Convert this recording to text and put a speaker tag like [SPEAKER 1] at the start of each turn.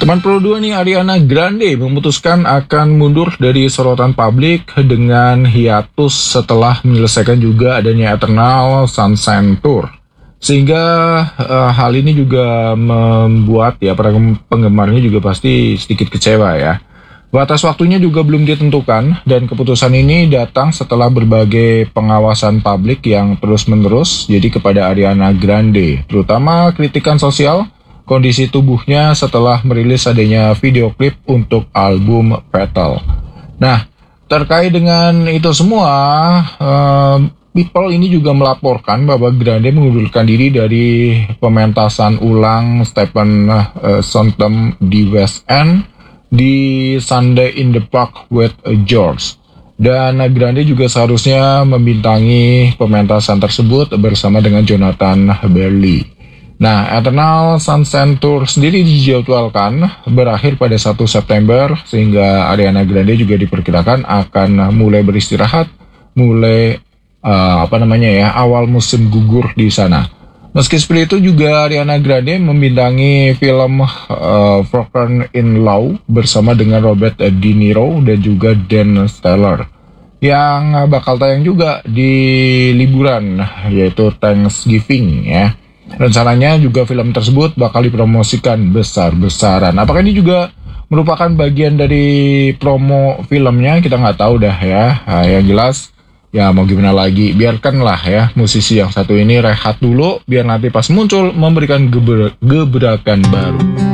[SPEAKER 1] Teman Pro 2 nih, Ariana Grande memutuskan akan mundur dari sorotan publik dengan hiatus setelah menyelesaikan juga adanya Eternal Sunshine Tour. Sehingga hal ini juga membuat ya para penggemarnya juga pasti sedikit kecewa ya. Batas waktunya juga belum ditentukan dan keputusan ini datang setelah berbagai pengawasan publik yang terus-menerus jadi kepada Ariana Grande, terutama kritikan sosial kondisi tubuhnya setelah merilis adanya video klip untuk album Fatal. Nah, terkait dengan itu semua, People ini juga melaporkan bahwa Grande mengundurkan diri dari pementasan ulang Stephen Sondheim di West End di Sunday in the Park with George. Dan Grande juga seharusnya membintangi pementasan tersebut bersama dengan Jonathan Berly. Nah, Eternal Sunshine Tour sendiri dijadwalkan berakhir pada 1 September sehingga Ariana Grande juga diperkirakan akan mulai beristirahat mulai awal musim gugur di sana. Meski seperti itu juga Ariana Grande membintangi film Broken in Law bersama dengan Robert De Niro dan juga Dan Stiller yang bakal tayang juga di liburan yaitu Thanksgiving ya. Rencananya juga film tersebut bakal dipromosikan besar-besaran. Apakah ini juga merupakan bagian dari promo filmnya? Kita nggak tahu dah ya. Nah, yang jelas ya mau gimana lagi, biarkanlah ya musisi yang satu ini rehat dulu biar nanti pas muncul memberikan gebrakan baru.